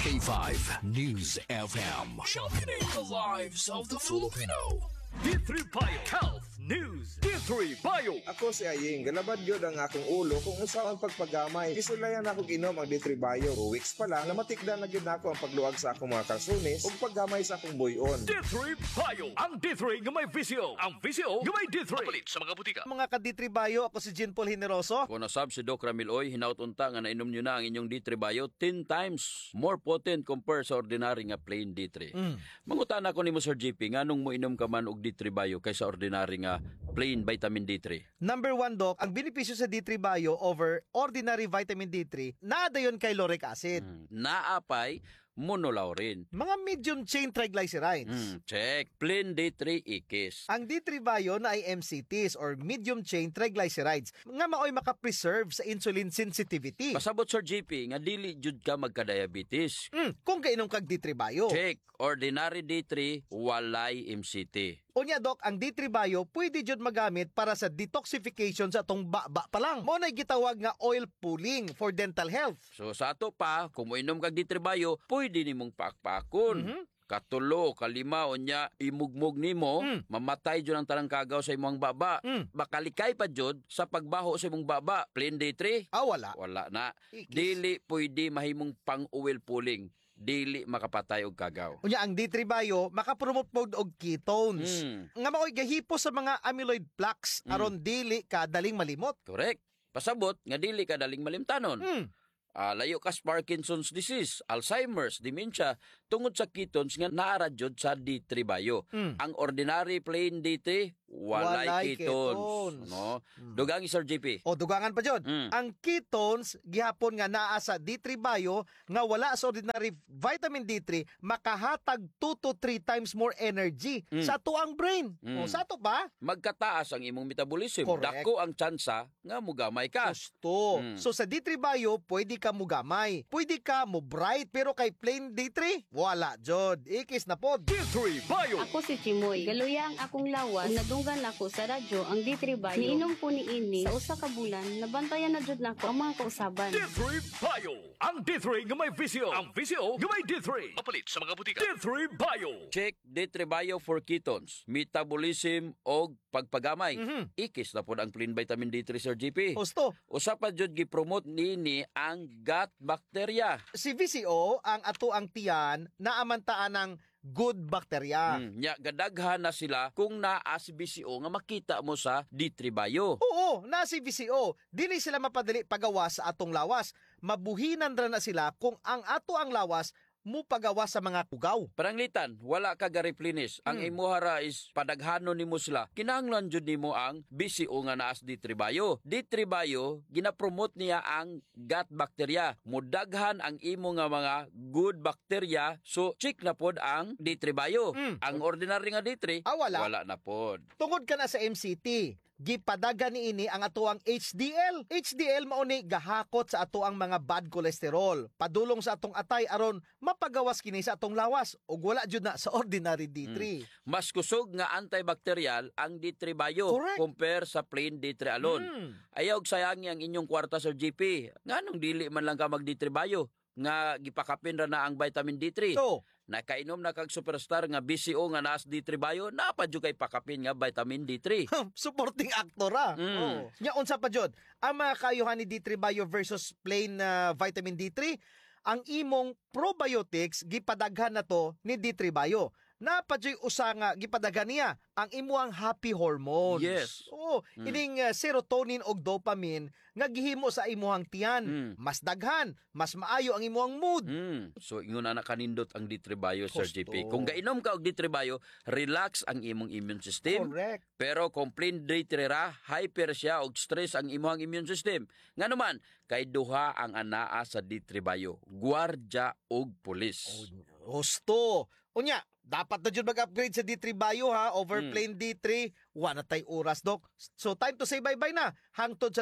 K5 News FM. Championing the lives of the Filipino. D3 Bio Health News. D3 Bio. Ako si Aying, galabad yun ang akong ulo kung usaon pagpagamay. Isulayan akong inom ang D3 Bio. 2 weeks pa lang, namatikda na yun ako ang pagluwag sa akong mga kalsunis ug paggamay sa akong buyon. D3 Bio. Ang D3 nga may visio. Ang visio nga may D3. Papalit sa mga butika. Mga ka-D3 Bio, ako si Jean Paul Generoso. Kung nasab si Doc Ramiloy, hinaut-unta nga nainom nyo na ang inyong D3 Bio 10 times more potent compare sa ordinary nga plain D3. Mangutana ko ni mo Sir JP, nga nung mo inom ka man og D3 Bio kaysa ordinary nga plain vitamin D3? Number 1, Doc, ang benepisyo sa D3 Bio over ordinary vitamin D3, naadayon kay lauric acid. Naapay monolaurin. Mga medium chain triglycerides. Check. Plain D3 ikis. Ang D3 Bio na ay MCTs or medium chain triglycerides nga maoy makapreserve sa insulin sensitivity. Pasabot Sir JP, nga dili jud ka magka-diabetes. Kung kainom kag D3 Bio. Check. Ordinary D3, walay MCT. Unya, Doc, ang D3 Bio pwede jud magamit para sa detoxification sa atong baba pa lang. Mo na gitawag nga oil pulling for dental health. So sa ato pa, kung moinom kag D3 Bio, pwede nimong pakpakon. Katulo, kalima, unya, imugmog nimo, mamatay jud ang tanang kagaw sa imong baba. Bakalikay pa jud sa pagbaho sa imong baba. Plain D3? Wala. Wala na. Ikis. Dili pwede mahimong pang-oil pulling. Dili makapatay og kagaw. Unya, ang D3 Bio makapromote pod og ketones. Nga maoy gahipo sa mga amyloid plaques aron dili ka daling malimot. Correct. Pasabot nga dili ka daling malimtanon. Layo ka sa Parkinson's disease, Alzheimer's, dementia, tungod sa ketones nga naara jud sa D3 Bio. Ang ordinary plain D3, walay ketones. No? Dugang Sir JP. O dugangan pa jud. Ang ketones gihapon nga naa sa D3 Bio nga wala sa ordinary vitamin D3 makahatag 2 to 3 times more energy sa tuang brain. O sa to ba? Magkataas ang imong metabolism. Correct. Dako ang tsansa nga mugamay ka. Gusto. So sa D3 Bio, pwede ka mugamay. Pwede ka mo bright, pero kay plain D3, wala jud. Ikis na pod. D3 Bio. Ako si Chimoy. Galuya ang akong lawas. Nadunggan ako sa radyo ang D3 Bio. Niinom po ni ini sa usa ka bulan. Nabantayan na jud nako ang mga kausaban. D3 Bio. Ang D3 nga may visio. Ang visio nga may D3. Papalit sa mga butika. D3 Bio. Check D3 Bio for ketones, metabolism og pagpagamay. Ikis na po ang plain vitamin D3 Sir GP. Gusto. Usa pa jud gi-promote nini ang gut bacteria. Si VCO, ang ato ang tiyan, naamantaan ng good bacteria. Nya gadaghan na sila kung naa si BCO nga makita mo sa D3 Bio. Oo, na si VCO. Dili sila mapadali pagawas sa atong lawas. Mabuhinan ra na sila kung ang ato ang lawas mo pagawa sa mga kugaw. Paranglitan, wala ka ga-replenish. Ang imuhara is padaghanon nimo sila. Kinahanglan jud nimo ang BCO nga naas D3 Bio. D3 Bio, gina-promote niya ang gut bacteria. Mudaghan ang imo nga mga good bacteria. So, check na pod ang D3 Bio. Ang ordinary nga D3, wala. wala na pod. Tungod ka na sa MCT, gipadagan niini ang atuang HDL. HDL mao ni gahakot sa atuang mga bad cholesterol. Padulong sa atong atay aron mapagawas kini sa atong lawas ug wala jud na sa ordinary D3. Mas kusog nga antibacterial ang D3 Bio Correct. compare sa plain D3 alone. Ayaw sayangi ang inyong kwarta Sir GP. Nganong dili man lang ka mag D3 Bio nga gipakapin ra na ang vitamin D3. So, nakainom na kag superstar nga BCO nga naas D3 Bio, napadyo kay pakapin nga vitamin D3. supporting actor Oh. Nya unsa pa jud ang mga kayuhan ni D3 Bio versus plain vitamin D3? Ang imong probiotics gipadaghan na to ni D3 Bio. Napadyoy usa nga gipadaghan niya ang imuang happy hormones. Yes. Oo, ining serotonin og dopamine nga gihimo sa imuhang tiyan. Mas daghan, mas maayo ang imuhang mood. So ingon na kanindot ang D3 Bio Sir Gusto. JP. Kung gainom ka og D3 Bio, relax ang imong immune system. Correct. Pero kung plain D3 ra, hyper siya og stress ang imong immune system. Nga naman, kay duha ang anaa sa D3 Bio, gwardiya og pulis. Gusto. Unya, dapat na dyan mag-upgrade sa D3 Bio over plain D3. Wala tay oras, Doc. So time to say bye-bye na. Hangtod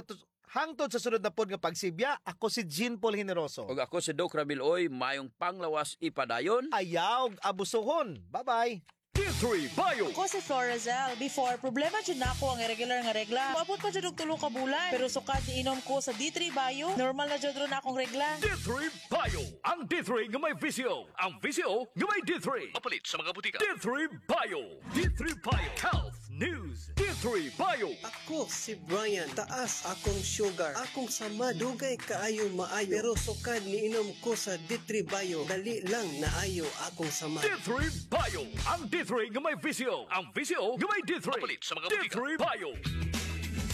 sa sunod na pod nga pagsibya, ako si Jean Paul Generoso. Og ako si Doc Ramiloy, mayong panglawas ipadayon. Ayaw, abusuhon. Bye-bye. D3 Bio. Ko si Florazel. Before, problema dyan na ako ang irregular nga regla. Maabot pa dyan og 3 ka bulan. Pero sukad ni inom ko sa D3 Bio, normal na dyan ron akong regla. D3 Bio. Ang D3 nga may visyo. Ang visyo nga may D3. Mapalit sa mga butika. D3 Bio. D3 Bio. Health News. D3 Bio. Ako si Brian, taas akong sugar, akong sama, dugay kaayo maayo, pero sukad niinom ko sa D3 Bio, dali lang naayo akong sama. D3 Bio. Ang D3 nga may visyo. Ang visyo nga may D3. Mapalit sa mga butika. D3 Bio.